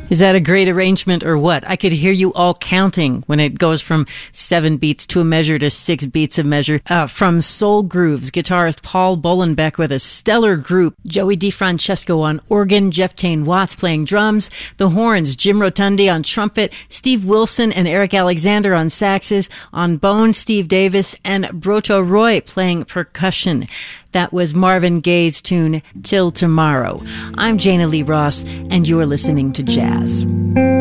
Is that a great arrangement or what? I could hear you all counting when it goes from 7 beats to a measure to 6 beats a measure. From Soul Grooves, guitarist Paul Bolenbeck with a stellar group. Joey DeFrancesco on organ, Jeff Tane Watts playing drums, the horns, Jim Rotundi on trumpet, Steve Wilson and Eric Alexander on saxes, on bone, Steve Davis, and Broto Roy playing percussion. That was Marvin Gaye's tune, Till Tomorrow. I'm Jana Lee Ross, and you're listening to Jazz.